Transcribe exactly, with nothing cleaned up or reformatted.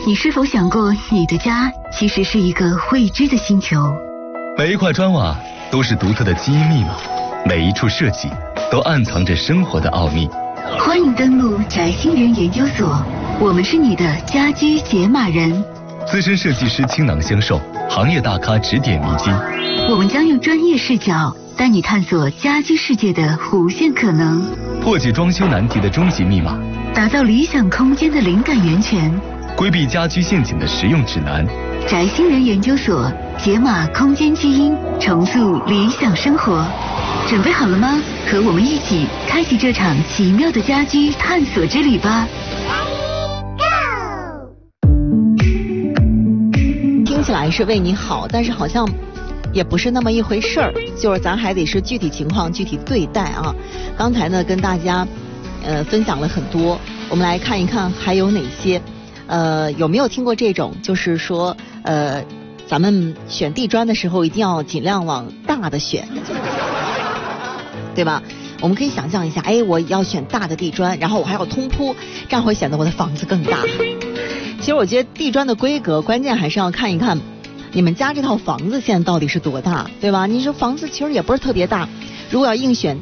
你是否想过，你的家其实是一个未知的星球？ 每一块砖瓦都是独特的基因密码，每一处设计都暗藏着生活的奥秘。 欢迎登录宅星人研究所，我们是你的家居解码人。 资深设计师倾囊相授，行业大咖指点迷津。 我们将用专业视角带你探索家居世界的无限可能， 破解装修难题的终极密码， 打造理想空间的灵感源泉， 规避家居陷阱的实用指南。 宅星人研究所解码空间基因，重塑理想生活。准备好了吗？和我们一起开启这场奇妙的家居探索之旅吧。 听起来是为你好，但是好像也不是那么一回事儿，就是咱还得是具体情况具体对待啊。刚才呢跟大家呃分享了很多，我们来看一看还有哪些。呃，有没有听过这种，就是说呃咱们选地砖的时候一定要尽量往大的选，对吧？我们可以想象一下，哎，我要选大的地砖，然后我还要通铺，这样会显得我的房子更大。其实我觉得地砖的规格，关键还是要看一看你们家这套房子现在到底是多大，对吧？你说房子其实也不是特别大，如果要硬选